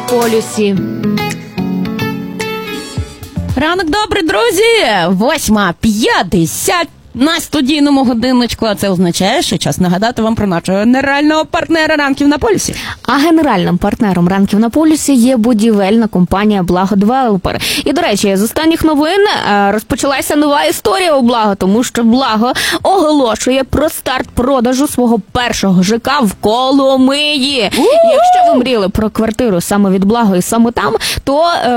полюсі. Ранок добрий, друзі! 8:50 на студійному годиночку, а це означає, що час нагадати вам про нашого генерального партнера «Ранків на полюсі». А генеральним партнером «Ранків на полюсі» є будівельна компанія «Благо-девелопер». І, до речі, з останніх новин розпочалася нова історія у «Благо», тому що «Благо» оголошує про старт продажу свого першого ЖК в Коломиї. Якщо ви мріяли про квартиру саме від «Благо» і саме там, то